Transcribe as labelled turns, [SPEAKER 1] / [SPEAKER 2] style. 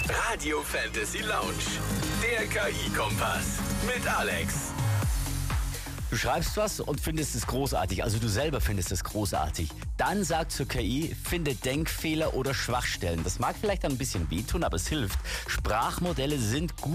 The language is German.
[SPEAKER 1] Radio Fantasy Lounge, der KI-Kompass mit Alex.
[SPEAKER 2] Du schreibst was und findest es großartig, also du selber findest es großartig. Dann sag zur KI, finde Denkfehler oder Schwachstellen. Das mag vielleicht ein bisschen wehtun, aber es hilft. Sprachmodelle sind gut